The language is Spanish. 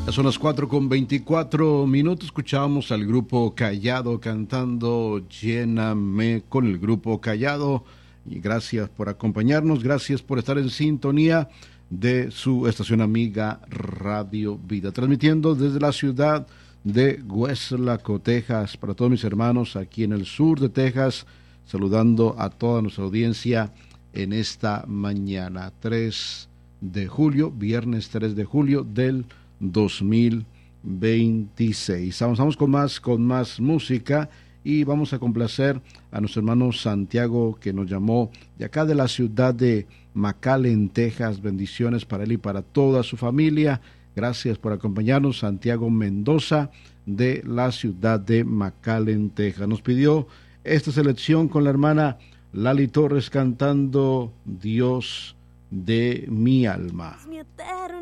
Ya son las 4:24. Escuchábamos al grupo Callado cantando Lléname con el grupo Callado. Y gracias por acompañarnos, gracias por estar en sintonía de su estación amiga Radio Vida, transmitiendo desde la ciudad de Weslaco, Texas, para todos mis hermanos aquí en el sur de Texas, saludando a toda nuestra audiencia en esta mañana, 3 de julio, viernes 3 de julio del 2026. Avanzamos con más música y vamos a complacer a nuestro hermano Santiago, que nos llamó de acá de la ciudad de McAllen, Texas. Bendiciones para él y para toda su familia. Gracias por acompañarnos, Santiago Mendoza, de la ciudad de McAllen, Texas. Nos pidió esta selección con la hermana Lali Torres cantando Dios de mi alma. Mi eterno